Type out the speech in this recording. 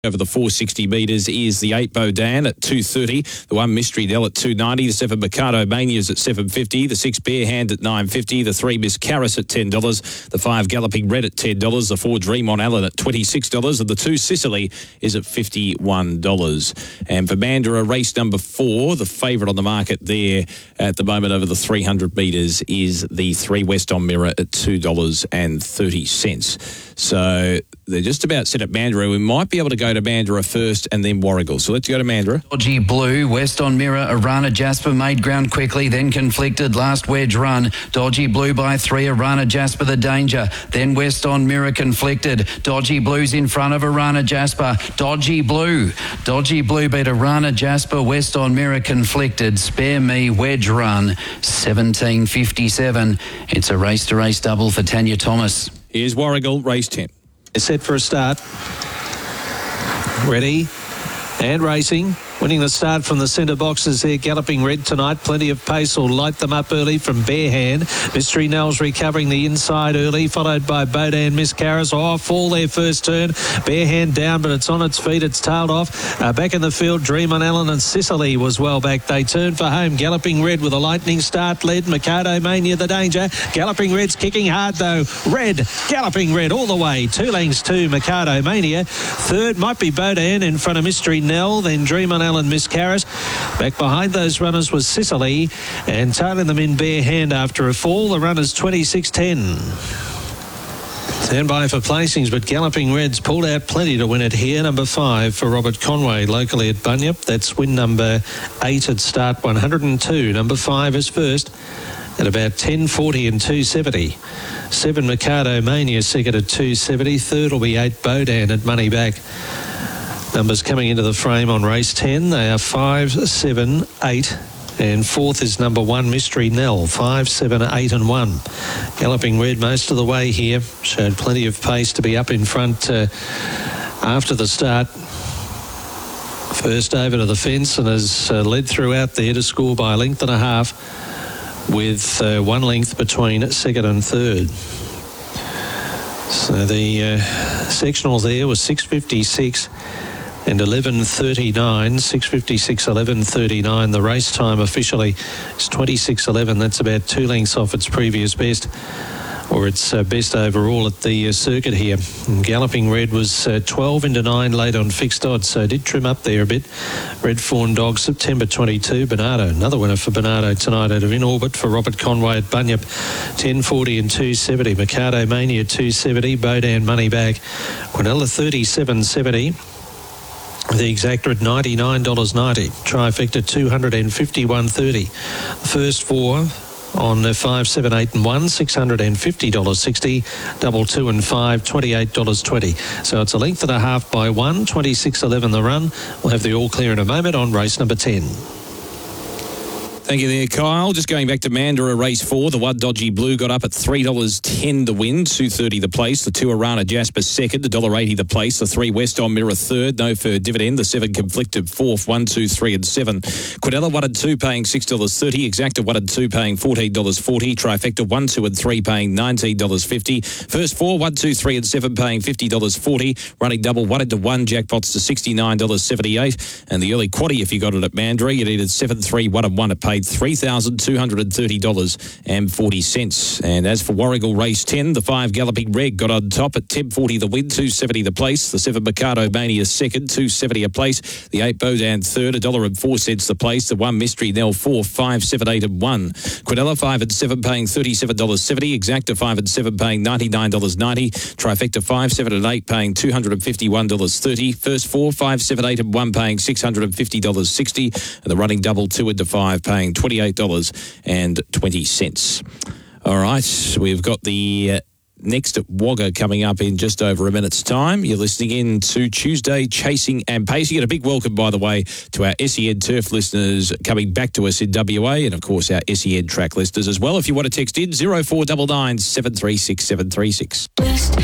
Over the 460 metres is the 8 Bodan at 2.30, the 1 Mystery Nell at 2.90, the 7 Mikado Mania's at 7.50, the 6 Bare Hand at 9.50, the 3 Miss Caris at $10, the 5 Galloping Red at $10, the 4 Dream on Allen at $26, and the 2 Sicily is at $51. And for Mandurah, race number 4, the favourite on the market there at the moment over the 300 metres is the 3 West on Mirror at $2.30. So they're just about set at Mandurah. We might be able to go to Mandurah first and then Warragul. So let's go to Mandurah. Dodgy Blue, West on Mirror, Arana Jasper made ground quickly, then Conflicted, last wedge run. Dodgy Blue by 3, Arana Jasper the danger. Then West on Mirror, Conflicted. Dodgy Blue's in front of Arana Jasper. Dodgy Blue beat Arana Jasper, West on Mirror, Conflicted. Spare Me, wedge run, 17.57. It's a race-to-race double for Tanya Thomas. Here's Warragul, race 10. Set for a start. Ready and racing. Winning the start from the centre boxes there, Galloping Red tonight. Plenty of pace will light them up early from Bare Hand. Mystery Nell's recovering the inside early, followed by Bodan, Miss Caris. Fall their first turn. Bare Hand down, but it's on its feet. It's tailed off. Back in the field, Dream on Allen and Sicily was well back. They turn for home. Galloping Red with a lightning start led. Mikado Mania the danger. Galloping Red's kicking hard though. Galloping Red all the way. 2 lengths to Mikado Mania. Third might be Bodan in front of Mystery Nell. Then Dream on Allen and Miss Caris. Back behind those runners was Sicily, and tailing them in Bare Hand after a fall. The runners 26.10. Stand by for placings, but Galloping Red's pulled out plenty to win it here. Number 5 for Robert Conway, locally at Bunyip. That's win number 8 at start 102. Number 5 is first at about 10.40 and 2.70. 7 Mikado Mania second at 2.70. Third will be 8 Bodan at money back. Numbers coming into the frame on race 10. They are 5, 7, 8. And fourth is number 1, Mystery Nell, 5, 7, 8 and 1. Galloping Red most of the way here. Showed plenty of pace to be up in front after the start. First over to the fence and has led throughout there to score by a length and a half, with 1 length between second and third. So the sectionals there was 6.56 and 11.39, 6.56, 11.39. The race time officially is 26.11. That's about 2 lengths off its previous best, or its best overall at the circuit here. And Galloping Red was 12 into 9 late on fixed odds, so did trim up there a bit. Red Fawn Dog, September 22. Bernardo, another winner for Bernardo tonight out of In Orbit for Robert Conway at Bunyip, 10.40 and 2.70. Mikado Mania 2.70. Bodan money back. Quinella 37.70. The exacta at $99.90. Trifecta $251.30. The first 4 on 5, 7, 8 and 1, $650.60. Double 2 and 5, $28.20. So it's a length and a half by 1, 26.11 the run. We'll have the all clear in a moment on race number 10. Thank you there, Kyle. Just going back to Mandurah, race 4. The 1 Dodgy Blue got up at $3.10 the win, $2.30 the place. The 2 Arana Jasper second, $1.80 the place. The 3 West on Mirror third, no for dividend. The 7 Conflicted fourth, 1, 2, 3 and 7. Quinella 1 and 2 paying $6.30. Exacta 1 and 2 paying $14.40. Trifecta 1, 2 and 3 paying $19.50. First 4, 1, 2, 3 and 7 paying $50.40. Running double 1 into 1 jackpots to $69.78. And the early quaddie, if you got it at Mandurah, you needed 7, 3, 1 and 1. It paid $3,230.40. And as for Warragul race 10, the 5 Galloping Red got on top at 10.40 the win, $2.70 the place. The 7 Mikado Mania second, $2.70 a place. The 8 Bodan third, $1.04 the place. The 1 Mystery Nell fourth, 5, 7, 8 and 1. Quinella 5 and 7 paying $37.70. Exacta 5 and 7 paying $99.90. Trifecta 5, 7 and 8 paying $251.30. First 4, 5, 7, 8 and 1 paying $650.60. And the running double 2 into 5 paying $28.20. All right, we've got the next at Wagga coming up in just over a minute's time. You're listening in to Tuesday Chasing and Pacing. And a big welcome, by the way, to our SEN Turf listeners coming back to us in WA, and of course our SEN track listeners as well. If you want to text in, 0499 736 736.